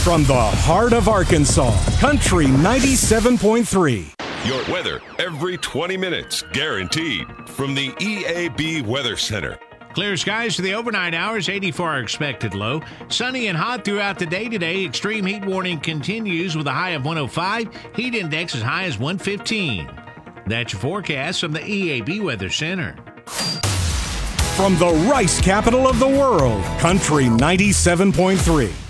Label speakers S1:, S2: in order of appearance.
S1: From the heart of Arkansas, Country 97.3.
S2: Your weather every 20 minutes, guaranteed. From the EAB Weather Center.
S3: Clear skies for the overnight hours, 84 expected low. Sunny and hot throughout the day today. Extreme heat warning continues with a high of 105. Heat index as high as 115. That's your forecast from the EAB Weather Center.
S1: From the rice capital of the world, Country 97.3.